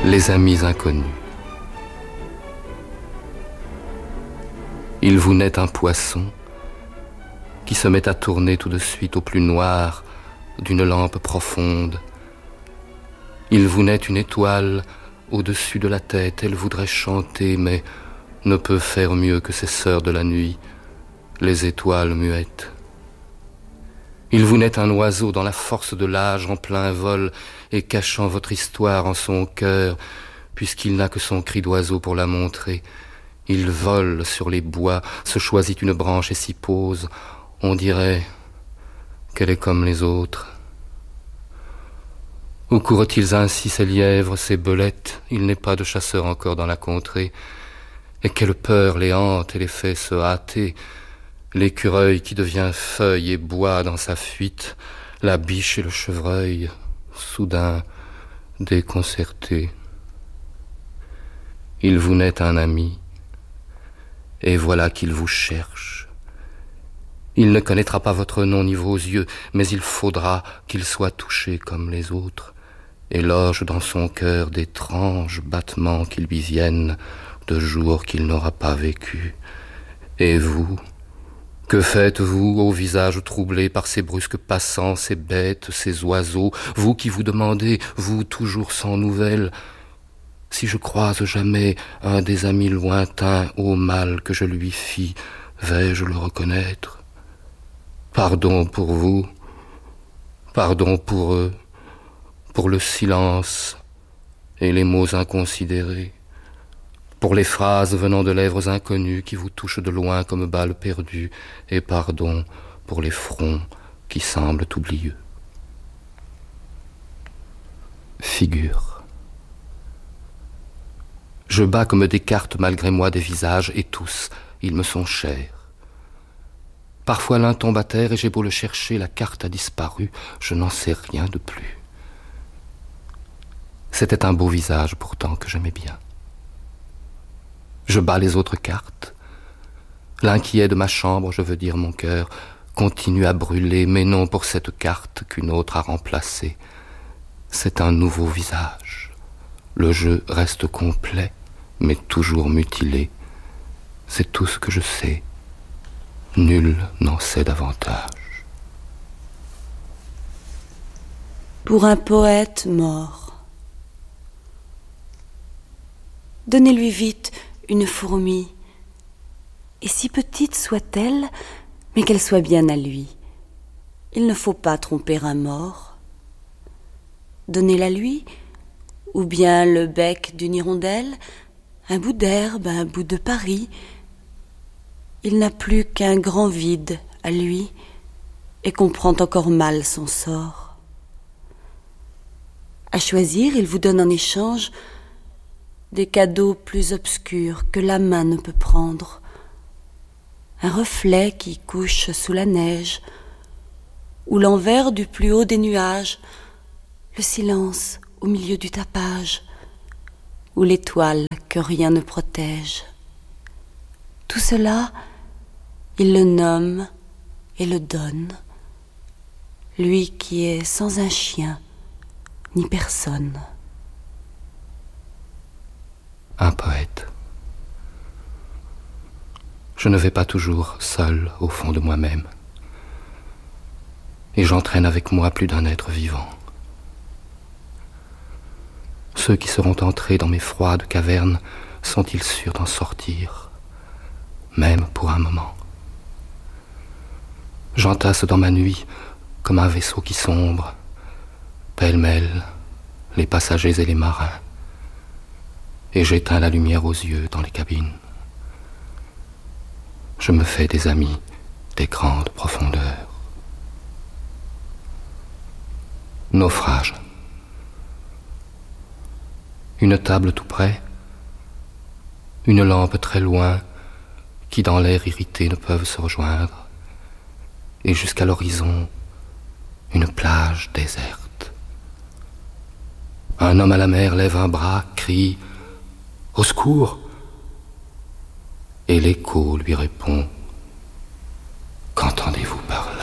Les amis inconnus. Il vous naît un poisson qui se met à tourner tout de suite au plus noir d'une lampe profonde. Il vous naît une étoile au-dessus de la tête, elle voudrait chanter, mais ne peut faire mieux que ses sœurs de la nuit, les étoiles muettes. Il vous naît un oiseau dans la force de l'âge en plein vol et cachant votre histoire en son cœur, puisqu'il n'a que son cri d'oiseau pour la montrer. Il vole sur les bois, se choisit une branche et s'y pose. On dirait qu'elle est comme les autres. Où courent-ils ainsi ces lièvres, ces belettes? Il n'est pas de chasseur encore dans la contrée. Et quelle peur les hante et les fait se hâter. L'écureuil qui devient feuille et bois dans sa fuite, la biche et le chevreuil, soudain déconcertés. Il vous naît un ami, et voilà qu'il vous cherche. Il ne connaîtra pas votre nom ni vos yeux, mais il faudra qu'il soit touché comme les autres, et loge dans son cœur d'étranges battements qui lui viennent de jours qu'il n'aura pas vécus. Et vous, que faites-vous au visage troublé par ces brusques passants, ces bêtes, ces oiseaux, vous qui vous demandez, vous toujours sans nouvelles, si je croise jamais un des amis lointains au mal que je lui fis, vais-je le reconnaître? Pardon pour vous, pardon pour eux, pour le silence et les mots inconsidérés, pour les phrases venant de lèvres inconnues qui vous touchent de loin comme balles perdues, et pardon pour les fronts qui semblent oublieux. Figure. Je bats comme des cartes malgré moi des visages, et tous, ils me sont chers. Parfois l'un tombe à terre et j'ai beau le chercher, la carte a disparu, je n'en sais rien de plus. C'était un beau visage pourtant que j'aimais bien. Je bats les autres cartes. L'inquiet de ma chambre, je veux dire mon cœur, continue à brûler, mais non pour cette carte qu'une autre a remplacée. C'est un nouveau visage. Le jeu reste complet, mais toujours mutilé. C'est tout ce que je sais. Nul n'en sait davantage. Pour un poète mort. Donnez-lui vite une fourmi, et si petite soit-elle, mais qu'elle soit bien à lui. Il ne faut pas tromper un mort. Donnez-la lui, ou bien le bec d'une hirondelle, un bout d'herbe, un bout de Paris. Il n'a plus qu'un grand vide à lui, et comprend encore mal son sort. À choisir, il vous donne en échange des cadeaux plus obscurs que la main ne peut prendre. Un reflet qui couche sous la neige, ou l'envers du plus haut des nuages, le silence au milieu du tapage, ou l'étoile que rien ne protège. Tout cela, il le nomme et le donne, lui qui est sans un chien ni personne. Un poète. Je ne vais pas toujours seul au fond de moi-même, et j'entraîne avec moi plus d'un être vivant. Ceux qui seront entrés dans mes froides cavernes sont-ils sûrs d'en sortir, même pour un moment? J'entasse dans ma nuit comme un vaisseau qui sombre, pêle-mêle les passagers et les marins, et j'éteins la lumière aux yeux dans les cabines. Je me fais des amis des grandes profondeurs. Naufrage. Une table tout près, une lampe très loin, qui dans l'air irrité ne peuvent se rejoindre, et jusqu'à l'horizon, une plage déserte. Un homme à la mer lève un bras, crie « Au secours !» Et l'écho lui répond « Qu'entendez-vous »